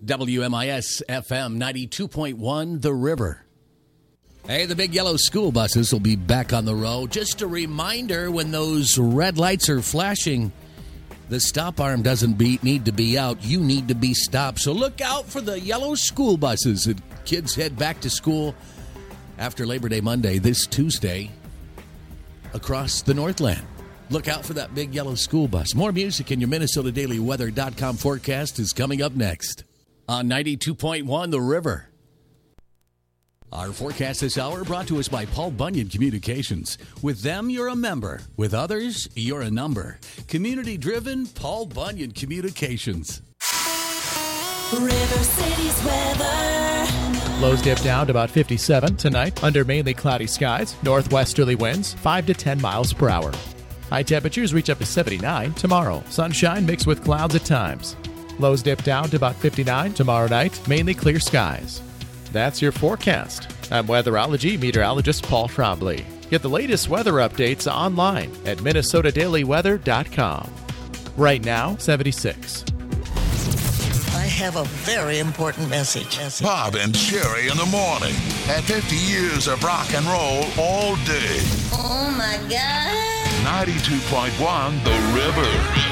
WMIS FM 92.1 The River. Hey, the big yellow school buses will be back on the road. Just a reminder, when those red lights are flashing, the stop arm doesn't need to be out. You need to be stopped. So look out for the yellow school buses as kids head back to school after Labor Day Monday this Tuesday across the Northland. Look out for that big yellow school bus. More music in your MinnesotaDailyWeather.com forecast is coming up next on 92.1 The River. Our forecast this hour brought to us by Paul Bunyan Communications. With them, you're a member. With others, you're a number. Community-driven Paul Bunyan Communications. River City's weather. Lows dip down to about 57 tonight under mainly cloudy skies. Northwesterly winds 5 to 10 miles per hour. High temperatures reach up to 79 tomorrow. Sunshine mixed with clouds at times. Lows dip down to about 59 tomorrow night. Mainly clear skies. That's your forecast. I'm weatherology meteorologist Paul Trombley. Get the latest weather updates online at MinnesotaDailyWeather.com. Right now, 76. I have a very important message. Bob and Sherry in the morning. At 50 years of rock and roll all day. Oh, my God. 92.1 The River.